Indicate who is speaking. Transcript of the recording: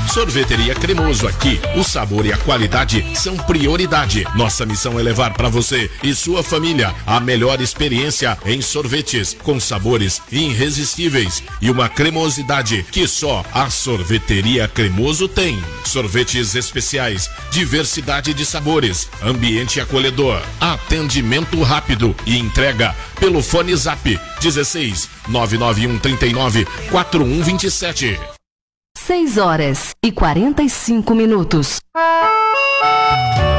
Speaker 1: Sorveteria Cremoso, aqui o sabor e a qualidade são prioridade. Nossa missão é levar para você e sua família a melhor experiência em sorvetes, com sabores irresistíveis e uma cremosidade que só a Sorveteria Cremoso tem. Sorvetes especiais, diversidade de sabores, ambiente acolhedor, atendimento rápido e entrega pelo fone Zap 16 991 39 4127.
Speaker 2: 6 horas e 45 minutos.